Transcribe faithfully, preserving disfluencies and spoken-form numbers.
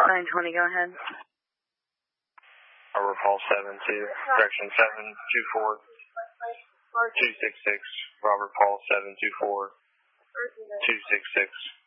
nine twenty, go ahead. Robert Paul seven two, correction seven two four, two six six, Robert Paul seven two four, two six six.